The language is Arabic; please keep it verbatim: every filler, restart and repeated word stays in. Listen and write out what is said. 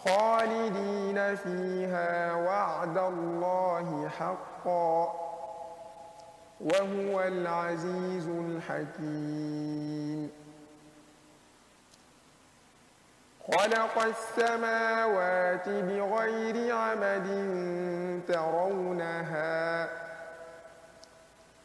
خالدين فيها وعد الله حقا وهو العزيز الحكيم. خلق السماوات بغير عمد ترونها